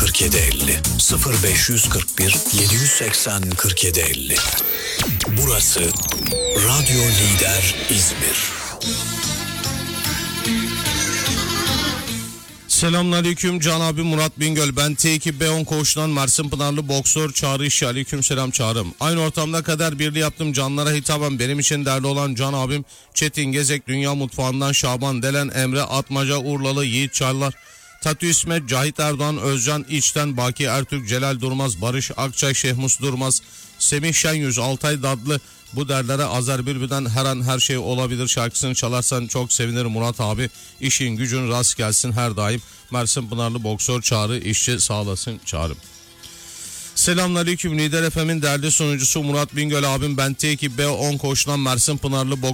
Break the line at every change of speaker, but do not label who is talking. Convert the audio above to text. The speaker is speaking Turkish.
4750 0541 780 4750. Burası Radyo Lider İzmir.
Selamünaleyküm Can abi, Murat Bingöl. Ben T2B10 koğuşundan Mersin Pınarlı boksör Çağrı İşçi. Aleyküm selam Çağrım. Aynı ortamda kader birliği yaptım canlara hitaben. Benim için değerli olan Can abim Çetin Gezek, Dünya Mutfağı'ndan Şaban Delen, Emre Atmaca, Urlalı Yiğit Çaylar, Tatü İsmet, Cahit Erdoğan, Özcan İçten, Baki Ertürk, Celal Durmaz, Barış Akçay, Şehmus Durmaz, Semih Şenyüz, Altay Dadlı. Bu derlere Azer Bülbül'den her an her şey olabilir şarkısını çalarsan çok sevinirim Murat abi. İşin gücün rast gelsin her daim. Mersin Pınarlı boksör Çağrı İşçi, sağ olasın Çağrım. Selamünaleyküm Lider FM'in değerli sunucusu Murat Bingöl abim. Ben T2B10 koşulan Mersin Pınarlı boksör